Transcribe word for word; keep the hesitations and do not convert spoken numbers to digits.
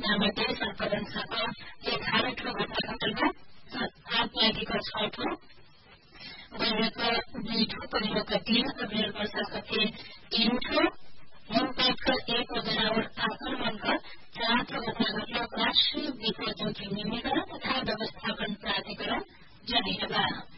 नामकै संकलन सक एघार ठो घटना अन्तर्गत आठ लागेको छ ठो गैरका दुई ठो पहिरोका तीन अप्रेल वर्षका तीन ठो हिमपातका एक जनावर आक्रमणका चार ठो घटना घटना राष्ट्रिय विपद जोखिम न्यूनीकरण तथा व्यवस्थापन प्राधिकरण जनेका